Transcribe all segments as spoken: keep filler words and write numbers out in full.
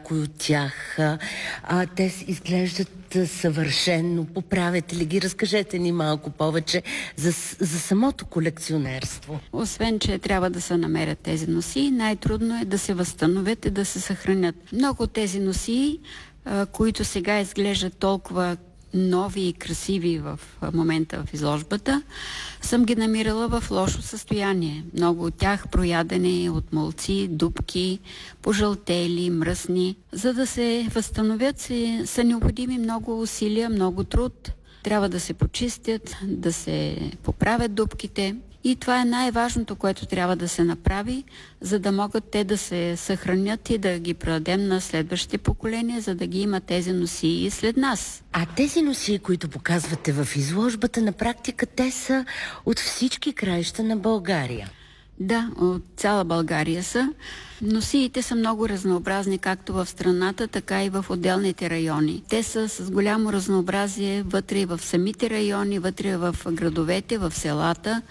някои от тях. А, те изглеждат съвършенно. Поправете ли ги? Разкажете ни малко повече за, за самото колекционерство. Освен, че трябва да се намерят тези носии, най-трудно е да се възстановят и да се съхранят. Много от тези носии, които сега изглеждат толкова нови и красиви в момента в изложбата, съм ги намирала в лошо състояние. Много от тях проядени от молци, дупки, пожълтели, мръсни. За да се възстановят си, са необходими много усилия, много труд. Трябва да се почистят, да се поправят дупките. И това е най-важното, което трябва да се направи, за да могат те да се съхранят и да ги предадем на следващите поколения, за да ги има тези носии след нас. А тези носии, които показвате в изложбата, на практика те са от всички краища на България. Да, от цяла България са. Носиите са много разнообразни, както в страната, така и в отделните райони. Те са с голямо разнообразие вътре в самите райони, вътре в градовете, в селата.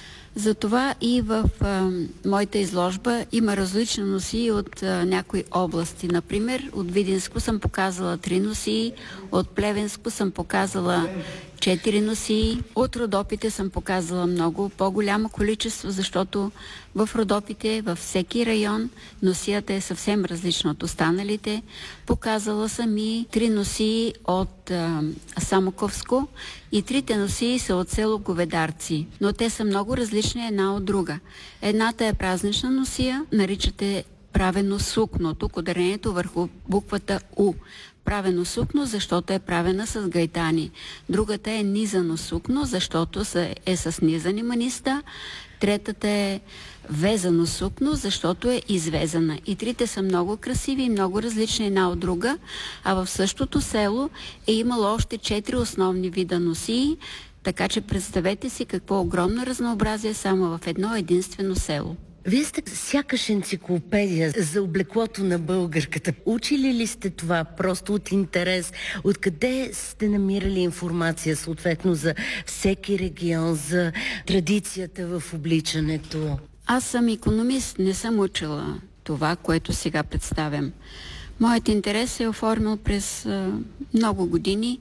Затова и в а, моята изложба има различни носии от а, някои области. Например, от Видинско съм показала три носии, от Плевенско съм показала четири носии, от Родопите съм показала много по-голямо количество, защото в Родопите, във всеки район, носията е съвсем различна от останалите. Показала съм и три носии от а, Самоковско и трите носии са от село Говедарци, но те са много различни една от друга. Едната е празнична носия, наричате правено сукно, тук ударението върху буквата У. Правено сукно, защото е правена с гайтани. Другата е низано сукно, защото е с низани маниста. Третата е везано сукно, защото е извезана. И трите са много красиви и много различни една от друга, а в същото село е имало още четири основни вида носии, така че представете си какво огромно разнообразие само в едно единствено село. Вие сте сякаш енциклопедия за облеклото на българката. Учили ли сте това просто от интерес? Откъде сте намирали информация съответно за всеки регион, за традицията в обличането? Аз съм икономист, не съм учила това, което сега представям. Моят интерес се е оформил през а, много години.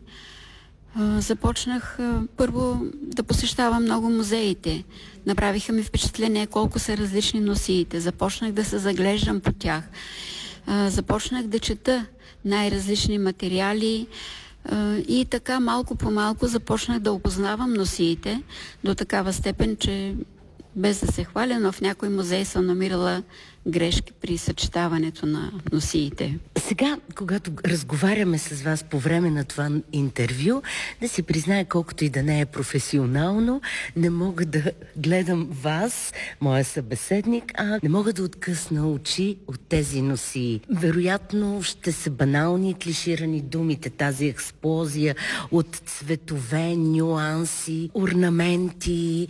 А, започнах а, първо да посещавам много музеите. Направиха ми впечатление колко са различни носиите. Започнах да се заглеждам по тях. А, започнах да чета най-различни материали а, и така малко по малко започнах да опознавам носиите до такава степен, че без да се хваля, но в някой музей съм намирала грешки при съчетаването на носиите. Сега, когато разговаряме с вас по време на това интервю, да си призная, колкото и да не е професионално, не мога да гледам вас, моя събеседник, а не мога да откъсна очи от тези носии. Вероятно ще са банални, клиширани думите, тази експлозия от цветове, нюанси, орнаменти,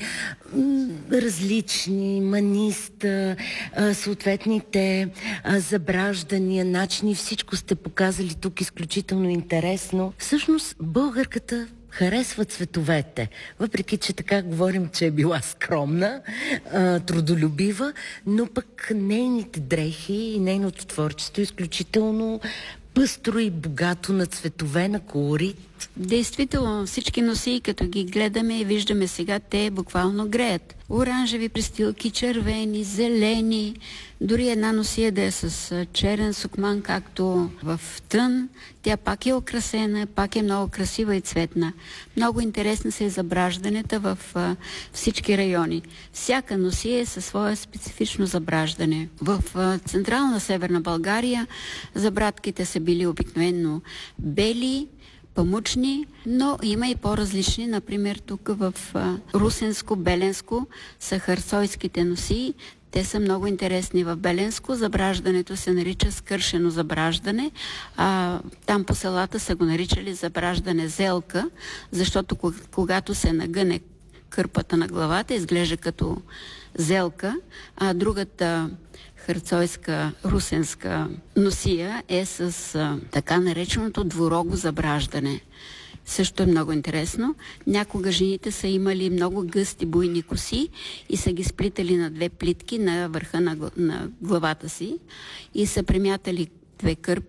различни, маниста, съответните забраждания, начини, всичко сте показали тук изключително интересно. Всъщност българката харесва цветовете, въпреки че така говорим, че е била скромна, трудолюбива, но пък нейните дрехи и нейното творчество е изключително пъстро и богато на цветове, на колорит. Действително, всички носии, като ги гледаме и виждаме сега, те буквално греят. Оранжеви престилки, червени, зелени, дори една носия да е с черен сукман, както в тън, тя пак е украсена, пак е много красива и цветна. Много интересни са и забражданията в а, всички райони. Всяка носия е със свое специфично забраждане. В а, централна Северна България забрадките са били обикновено бели, памучни, но има и по-различни. Например, тук в а, Русенско, Беленско са харсойските носии. Те са много интересни. В Беленско забраждането се нарича скършено забраждане, а там по селата са го наричали забраждане зелка, защото когато се нагъне кърпата на главата, изглежда като зелка, а другата харцойска, русенска носия е с а, така нареченото дворого забраждане. Също е много интересно. Някога жените са имали много гъсти буйни коси и са ги сплитали на две плитки на върха на, на главата си и са премятали две кърпи